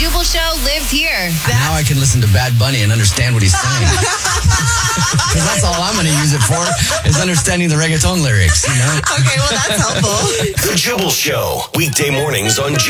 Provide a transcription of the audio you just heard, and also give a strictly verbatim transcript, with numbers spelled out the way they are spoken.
Jubal Show lives here. Now I can listen to Bad Bunny and understand what he's saying. Because that's all I'm going to use it for, is understanding the reggaeton lyrics, you know? Okay, well, that's helpful. The Jubal Show, weekday mornings on